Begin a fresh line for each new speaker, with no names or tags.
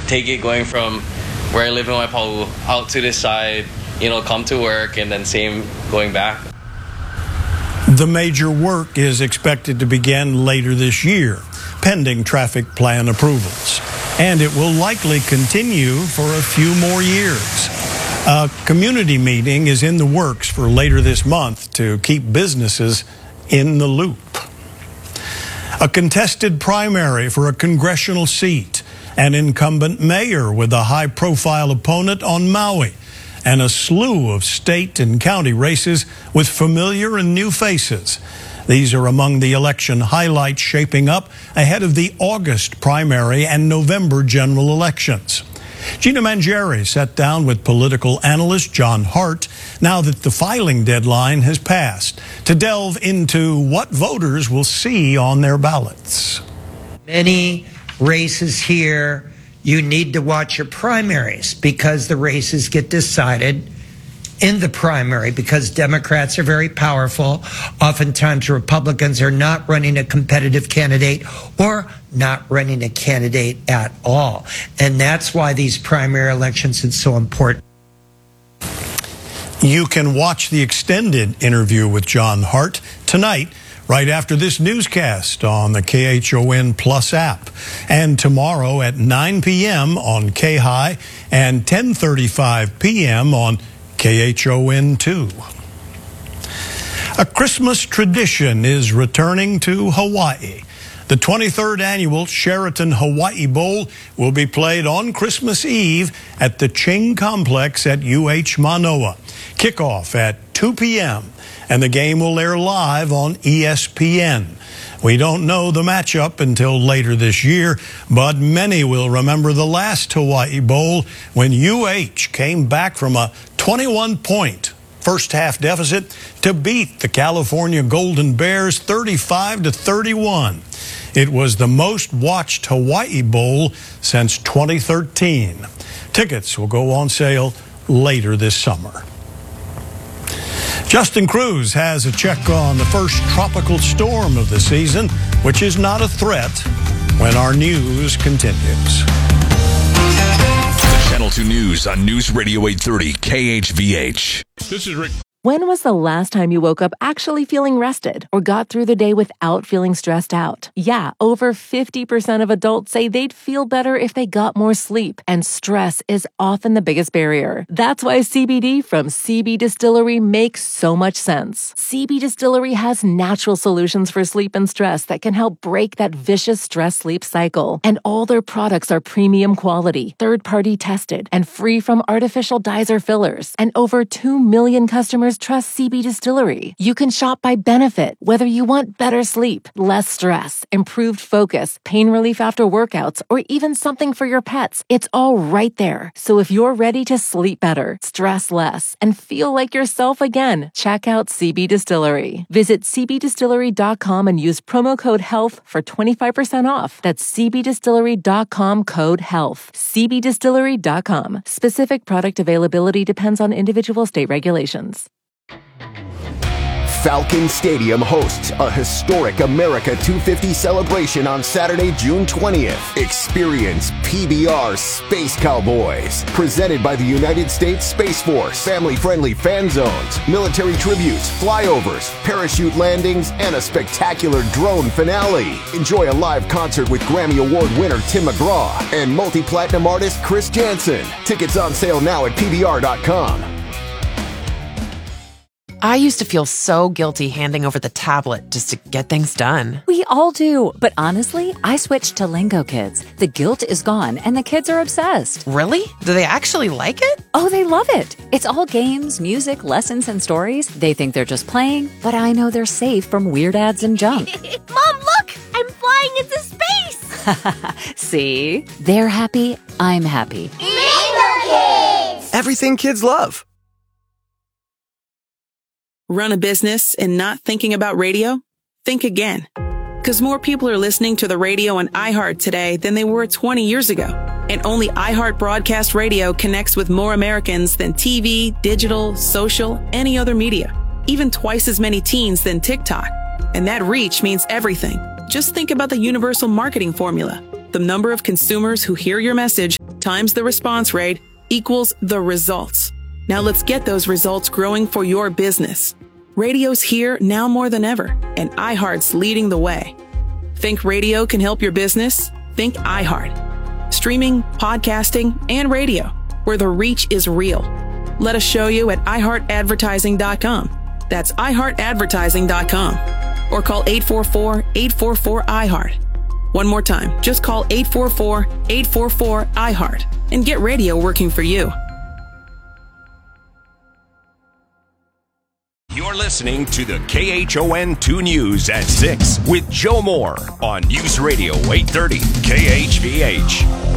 take it going from where I live in Waipahu out to this side, come to work, and then same going back.
The major work is expected to begin later this year, pending traffic plan approvals. And it will likely continue for a few more years. A community meeting is in the works for later this month to keep businesses in the loop. A contested primary for a congressional seat, an incumbent mayor with a high-profile opponent on Maui, and a slew of state and county races with familiar and new faces. These are among the election highlights shaping up ahead of the August primary and November general elections. Gina Mangieri sat down with political analyst John Hart now that the filing deadline has passed to delve into what voters will see on their ballots.
Many races here, you need to watch your primaries because the races get decided in the primary because Democrats are very powerful. Oftentimes Republicans are not running a competitive candidate or not running a candidate at all. And that's why these primary elections are so important.
You can watch the extended interview with John Hart tonight, right after this newscast on the KHON Plus app, and tomorrow at 9 p.m. on K-High and 10:35 p.m. on KHON2. A Christmas tradition is returning to Hawaii. The 23rd annual Sheraton Hawaii Bowl will be played on Christmas Eve at the Ching Complex at UH Manoa. Kickoff at 2 p.m. and the game will air live on ESPN. We don't know the matchup until later this year, but many will remember the last Hawaii Bowl when UH came back from a 21-point first-half deficit to beat the California Golden Bears 35-31. It was the most-watched Hawaii Bowl since 2013. Tickets will go on sale later this summer. Justin Cruz has a check on the first tropical storm of the season, which is not a threat, when our news continues.
Channel 2 News on News Radio 830 KHVH.
This is Rick.
When was the last time you woke up actually feeling rested or got through the day without feeling stressed out? Yeah, over 50% of adults say they'd feel better if they got more sleep, and stress is often the biggest barrier. That's why CBD from CB Distillery makes so much sense. CB Distillery has natural solutions for sleep and stress that can help break that vicious stress-sleep cycle. And all their products are premium quality, third-party tested, and free from artificial dyes or fillers. And over 2 million customers trust CB Distillery. You can shop by benefit, whether you want better sleep, less stress, improved focus, pain relief after workouts, or even something for your pets. It's all right there. So if you're ready to sleep better, stress less, and feel like yourself again, check out CB Distillery. Visit cbdistillery.com and use promo code HEALTH for 25% off. That's cbdistillery.com code HEALTH. cbdistillery.com. Specific product availability depends on individual state regulations.
Falcon Stadium hosts a historic America 250 celebration on Saturday, June 20th. Experience PBR Space Cowboys, presented by the United States Space Force. Family-friendly fan zones, military tributes, flyovers, parachute landings, and a spectacular drone finale. Enjoy a live concert with Grammy Award winner Tim McGraw and multi-platinum artist Chris Jansen. Tickets on sale now at PBR.com.
I used to feel so guilty handing over the tablet just to get things done.
We all do. But honestly, I switched to Lingo Kids. The guilt is gone and the kids are obsessed.
Really? Do they actually like it?
Oh, they love it. It's all games, music, lessons, and stories. They think they're just playing, but I know they're safe from weird ads and junk.
Mom, look! I'm flying into space!
See? They're happy. I'm happy.
Lingo Kids!
Everything kids love.
Run a business and not thinking about radio? Think again. Because more people are listening to the radio on iHeart today than they were 20 years ago. And only iHeart Broadcast Radio connects with more Americans than TV, digital, social, any other media. Even twice as many teens than TikTok. And that reach means everything. Just think about the universal marketing formula. The number of consumers who hear your message, times the response rate equals the results. Now let's get those results growing for your business. Radio's here now more than ever, and iHeart's leading the way. Think radio can help your business? Think iHeart. Streaming, podcasting, and radio, where the reach is real. Let us show you at iHeartAdvertising.com. That's iHeartAdvertising.com. Or call 844-844-iHeart. One more time, just call 844-844-iHeart and get radio working for you.
You're listening to the KHON 2 News at 6 with Joe Moore on News Radio 830 KHVH.